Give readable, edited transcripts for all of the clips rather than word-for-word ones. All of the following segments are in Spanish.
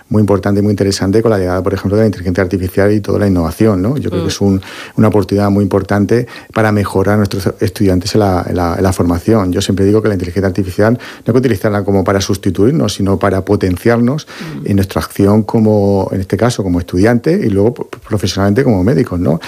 muy importante y muy interesante con la llegada, por ejemplo, de la inteligencia artificial y toda la innovación, ¿no? Yo creo que es una oportunidad muy importante para mejorar a nuestros estudiantes en la formación. Yo siempre digo que la inteligencia artificial no hay que utilizarla como para sustituirnos, sino para potenciarnos en nuestra acción como, en este caso, como estudiantes y luego profesionalmente como médicos, ¿no?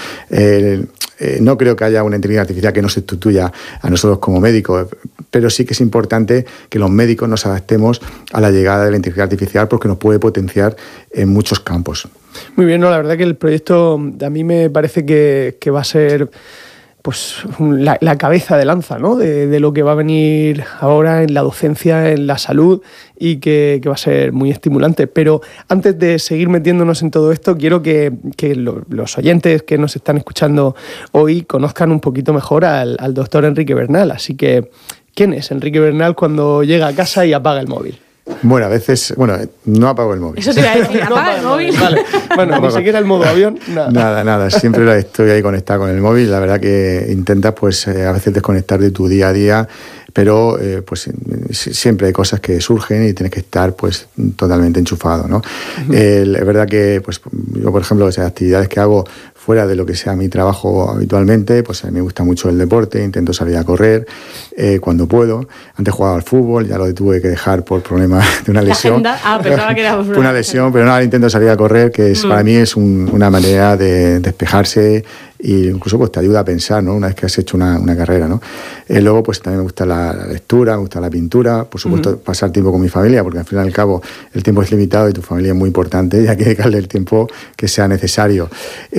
No creo que haya una inteligencia artificial que nos sustituya a nosotros como médicos, pero sí que es importante que los médicos nos adaptemos a la llegada de la inteligencia artificial porque nos puede potenciar en muchos campos. Muy bien, ¿no? La verdad que el proyecto a mí me parece que va a ser pues la cabeza de lanza, ¿no? de lo que va a venir ahora en la docencia, en la salud, y que va a ser muy estimulante. Pero antes de seguir metiéndonos en todo esto, quiero que los oyentes que nos están escuchando hoy conozcan un poquito mejor al doctor Enrique Bernal. Así que, ¿quién es Enrique Bernal cuando llega a casa y apaga el móvil? Bueno, a veces, no apago el móvil. Eso te iba a decir, apaga el móvil. Vale. Bueno, ni siquiera el modo avión, nada. Nada, siempre estoy ahí conectado con el móvil. La verdad que intentas, pues, a veces desconectar de tu día a día, pero pues siempre hay cosas que surgen y tienes que estar, pues, totalmente enchufado, ¿no? Es verdad que, pues, yo, por ejemplo, esas actividades que hago fuera de lo que sea mi trabajo habitualmente, pues a mí me gusta mucho el deporte, intento salir a correr cuando puedo. Antes jugaba al fútbol, ya lo tuve que dejar por problemas de una lesión. Pensaba que era por una lesión, pero nada, intento salir a correr, que para mí es una manera de despejarse y incluso pues te ayuda a pensar, ¿no? Una vez que has hecho una carrera, ¿no? Luego pues también me gusta la lectura, me gusta la pintura, por supuesto pasar tiempo con mi familia, porque al fin y al cabo el tiempo es limitado y tu familia es muy importante y hay que dedicarle el tiempo que sea necesario.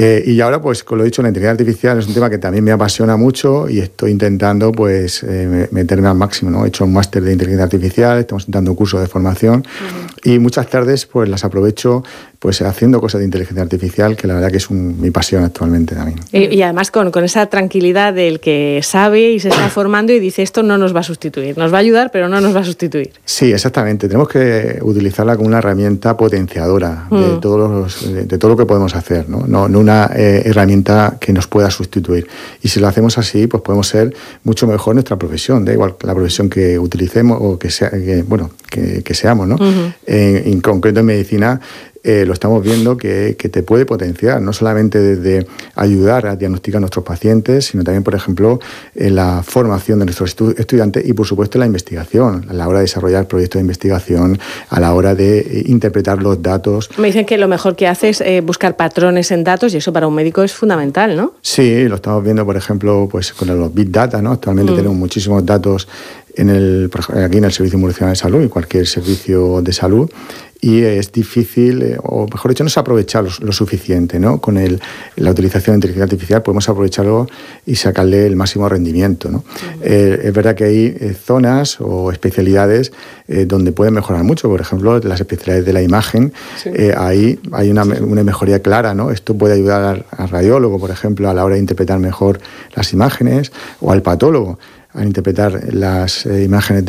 Y ahora pues, como lo he dicho, la inteligencia artificial es un tema que también me apasiona mucho y estoy intentando pues meterme al máximo, ¿no? He hecho un máster de inteligencia artificial, estamos dando un curso de formación y muchas tardes pues las aprovecho pues haciendo cosas de inteligencia artificial, que la verdad que es mi pasión actualmente también. Y además con esa tranquilidad del que sabe y se está formando y dice, esto no nos va a sustituir, nos va a ayudar, pero no nos va a sustituir. Sí, exactamente. Tenemos que utilizarla como una herramienta potenciadora de todo lo que podemos hacer, ¿no? No una herramienta que nos pueda sustituir. Y si lo hacemos así, pues podemos ser mucho mejor nuestra profesión, da igual la profesión que utilicemos o que seamos, ¿no? En concreto en medicina, lo estamos viendo que te puede potenciar, no solamente desde ayudar a diagnosticar a nuestros pacientes, sino también, por ejemplo, en la formación de nuestros estudiantes y, por supuesto, en la investigación, a la hora de desarrollar proyectos de investigación, a la hora de interpretar los datos. Me dicen que lo mejor que hace es buscar patrones en datos y eso para un médico es fundamental, ¿no? Sí, lo estamos viendo, por ejemplo, pues con los Big Data, ¿no? Actualmente tenemos muchísimos datos aquí en el Servicio Murciano de Salud y cualquier servicio de salud. Y es difícil, o mejor dicho, no se aprovecha lo suficiente, ¿no? Con la utilización de inteligencia artificial podemos aprovecharlo y sacarle el máximo rendimiento, ¿no? Es verdad que hay zonas o especialidades donde pueden mejorar mucho. Por ejemplo, las especialidades de la imagen, ahí hay una mejoría clara, ¿no? Esto puede ayudar al radiólogo, por ejemplo, a la hora de interpretar mejor las imágenes, o al patólogo a interpretar las imágenes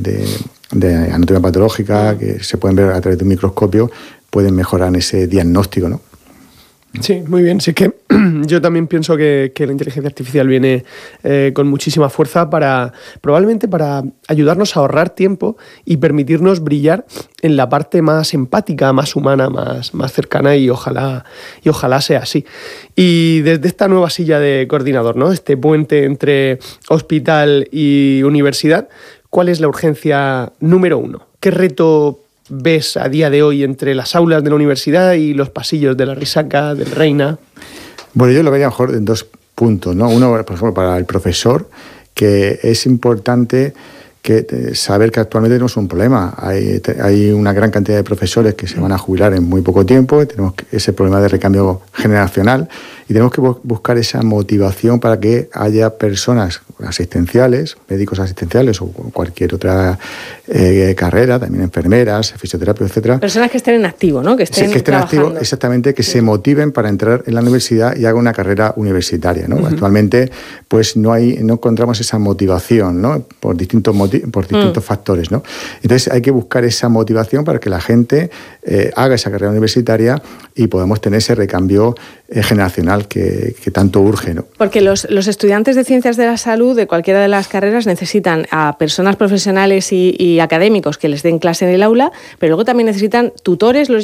de anatomía patológica que se pueden ver a través de un microscopio, pueden mejorar en ese diagnóstico, ¿no? Sí, muy bien. Sí que yo también pienso que la inteligencia artificial viene con muchísima fuerza probablemente para ayudarnos a ahorrar tiempo y permitirnos brillar en la parte más empática, más humana, más cercana y ojalá sea así. Y desde esta nueva silla de coordinador, ¿no? Este puente entre hospital y universidad, ¿cuál es la urgencia número 1? ¿Qué reto ves a día de hoy entre las aulas de la universidad y los pasillos de la Risaca, del Reina? Bueno, yo lo vería mejor en 2 puntos, ¿no? Uno, por ejemplo, para el profesor, que es importante saber que actualmente tenemos un problema. Hay una gran cantidad de profesores que se van a jubilar en muy poco tiempo, tenemos ese problema de recambio generacional y tenemos que buscar esa motivación para que haya personas asistenciales, médicos asistenciales o cualquier otra carrera, también enfermeras, fisioterapia, etcétera. Personas que estén en activo, ¿no? Que estén activos, exactamente, que se motiven para entrar en la universidad y hagan una carrera universitaria, ¿no? Actualmente, pues no encontramos esa motivación, ¿no? Por distintos factores, ¿no? Entonces hay que buscar esa motivación para que la gente haga esa carrera universitaria y podamos tener ese recambio generacional que tanto urge, ¿no? Porque los estudiantes de ciencias de la salud de cualquiera de las carreras necesitan a personas profesionales y académicos que les den clase en el aula, pero luego también necesitan tutores, los